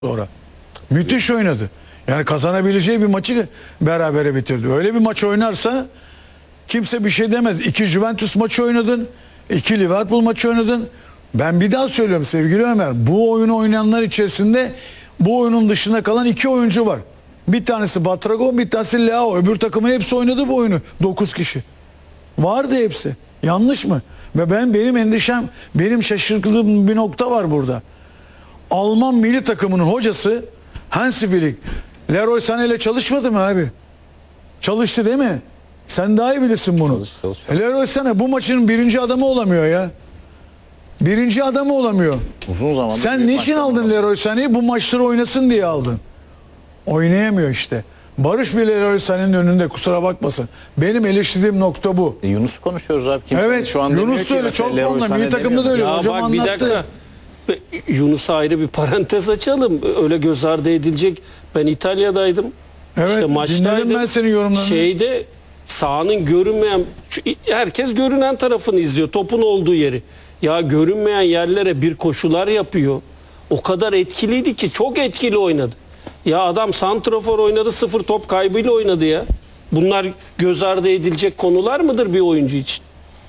sonra. Müthiş oynadı. Yani kazanabileceği bir maçı berabere bitirdi. Öyle bir maç oynarsa kimse bir şey demez. 2 Juventus maçı oynadın. 2 Liverpool maçı oynadın. Ben bir daha söylüyorum sevgili Ömer. Bu oyunu oynayanlar içerisinde bu oyunun dışında kalan 2 oyuncu var. Bir tanesi Batrago, bir tanesi Leao. Öbür takımın hepsi oynadı bu oyunu. 9 kişi. Vardı hepsi. Yanlış mı? Ve benim endişem, benim şaşırdığım bir nokta var burada. Alman milli takımının hocası Hansi Flick, Leroy Sané ile çalışmadı mı abi? Çalıştı değil mi? Sen daha iyi bilirsin bunu. Çalış. Leroy Sané bu maçın birinci adamı olamıyor ya. Birinci adamı olamıyor. Uzun zamandır. Sen niçin aldın Leroy Sané'yi? Bu maçları oynasın diye aldın. Oynayamıyor işte. Barış bile Leroy Sané'nin önünde, kusura bakmasın. Benim eleştirdiğim nokta bu. Yunus'u konuşuyoruz abi. Kimse Evet, şu anda Yunus da öyle, çok formda. Milli takımda da öyle. Ya Hocam bak bir anlattı. dakika. Yunus'a ayrı bir parantez açalım. Öyle göz ardı edilecek. Ben İtalya'daydım. Evet, işte maçtaydım. dinledim ben senin yorumlarını. Şeyde sahanın görünmeyen, herkes görünen tarafını izliyor. Topun olduğu yeri. Ya görünmeyen yerlere bir koşular yapıyor. O kadar etkiliydi ki, çok etkili oynadı. Ya adam santrafor oynadı, 0 top kaybıyla oynadı ya. Bunlar göz ardı edilecek konular mıdır bir oyuncu için?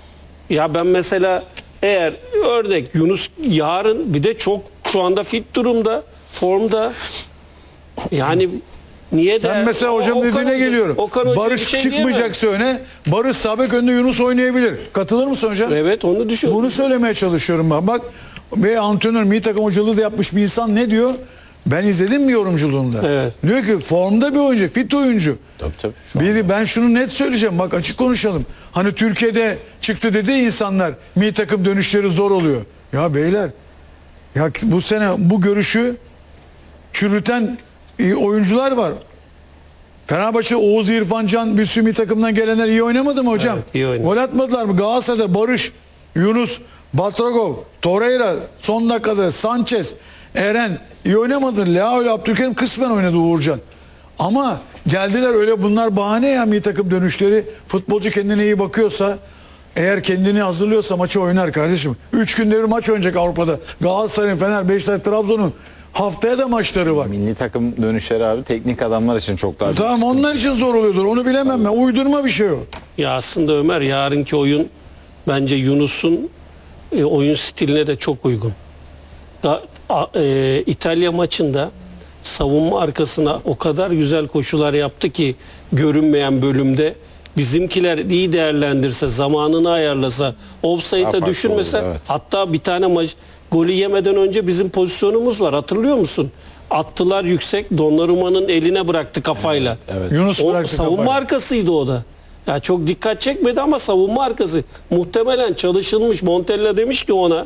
Ya ben mesela eğer örnek Yunus yarın bir de çok şu anda fit durumda, formda. Yani niye de Ben mesela hocam dediğine geliyorum. Barış çıkmayacaksa öne, Barış sabek önde, Yunus oynayabilir. Katılır mısın hocam? Evet, onu düşünüyorum. Bunu söylemeye çalışıyorum ben. Bak, ve antrenör, milli takım hocalığı da yapmış bir insan ne diyor? Ben izledim mi yorumculuğunda? Evet. Diyor ki formda bir oyuncu, fit oyuncu. Tabii. Ben şunu net söyleyeceğim, bak açık konuşalım. Hani Türkiye'de çıktı dedi insanlar, milli takım dönüşleri zor oluyor. Ya beyler, ya bu sene bu görüşü çürüten oyuncular var. Fenerbahçe, Oğuz, İrfan Can, bir sürü milli takımdan gelenler iyi oynamadı mı hocam? Evet, iyi oynadı. Gol atmadılar mı? Galatasaray'da Barış, Yunus, Batragov, Torreira, son dakikada Sanchez, Eren iyi oynamadı. Leao ile Abdülkerim kısmen oynadı, Uğurcan. Ama geldiler, öyle bunlar bahane ya, milli takım dönüşleri. Futbolcu kendine iyi bakıyorsa, eğer kendini hazırlıyorsa maçı oynar kardeşim. 3 günde bir maç oynayacak Avrupa'da. Galatasaray'ın, Fener, Beşiktaş, Trabzon'un haftaya da maçları var. Milli takım dönüşleri abi teknik adamlar için çok daha büyük Tamam, sıkıntı. onlar için zor oluyordur. Onu bilemem ben. Uydurma bir şey o. Ya aslında Ömer, yarınki oyun bence Yunus'un oyun stiline de çok uygun. İtalya maçında savunma arkasına o kadar güzel koşular yaptı ki görünmeyen bölümde, bizimkiler iyi değerlendirse, zamanını ayarlasa, offside'a farklı düşürmese, olurdu, evet. hatta bir tane maç golü yemeden önce bizim pozisyonumuz var, hatırlıyor musun? Attılar yüksek, Donnarumma'nın eline bıraktı kafayla. Evet. Yunus O bıraktı savunma kafayı. arkasıydı o da. Ya çok dikkat çekmedi ama savunma arkası. Muhtemelen çalışılmış. Montella demiş ki ona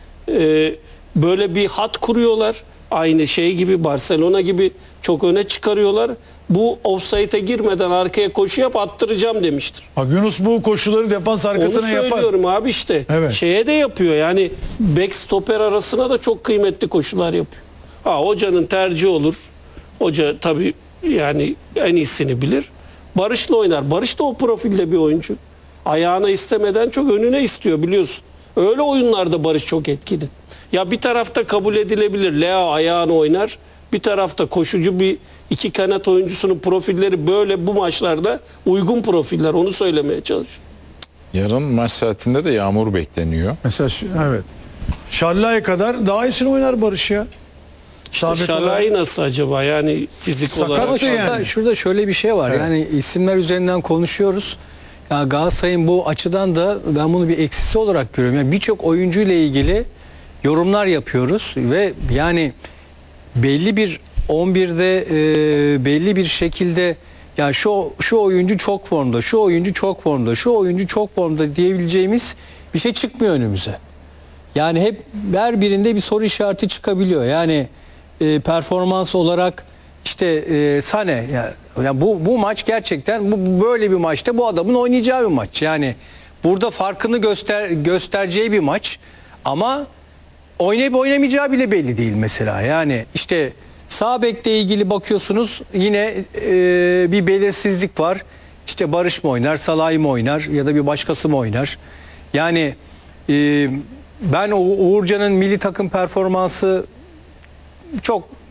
böyle bir hat kuruyorlar. Aynı şey gibi, Barcelona gibi çok öne çıkarıyorlar. Bu offside'e girmeden arkaya koşu yap, attıracağım demiştir. Bak, Yunus bu koşuları defans Onu arkasına yapar. söylüyorum abi işte. Evet. Şeye de yapıyor yani, back stoper arasına da çok kıymetli koşular yapıyor. Hocanın tercihi olur. Hoca tabii yani en iyisini bilir. Barış'la oynar. Barış da o profilde bir oyuncu. Ayağına istemeden çok önüne istiyor, biliyorsun. Öyle oyunlarda Barış çok etkili. Ya bir tarafta kabul edilebilir, Leao ayağını oynar. Bir tarafta koşucu bir iki kanat oyuncusunun profilleri böyle bu maçlarda uygun profiller. Onu söylemeye çalışıyorum. Yarın maç saatinde de yağmur bekleniyor. Mesela evet. Şallay kadar daha iyisini oynar Barış ya. Sabit Şalay nasıl acaba, yani fizik Sakat olarak? mı? Yani. Şurada şöyle bir şey var. Evet. Yani isimler üzerinden konuşuyoruz. Ya Galatasaray'ın bu açıdan da ben bunu bir eksisi olarak görüyorum. Yani birçok oyuncu ile ilgili yorumlar yapıyoruz ve yani belli bir 11'de belli bir şekilde ya şu oyuncu çok formda, şu oyuncu çok formda, şu oyuncu çok formda diyebileceğimiz bir şey çıkmıyor önümüze. Yani hep her birinde bir soru işareti çıkabiliyor. Yani performans olarak işte Sané yani bu maç gerçekten bu böyle bir maçta bu adamın oynayacağı bir maç. Yani burada farkını göstereceği bir maç ama oynayıp oynamayacağı bile belli değil mesela. Yani işte sağ bekle ilgili bakıyorsunuz, yine bir belirsizlik var. İşte Barış mı oynar, Salah mı oynar ya da bir başkası mı oynar? Yani ben Uğurcan'ın milli takım performansı çok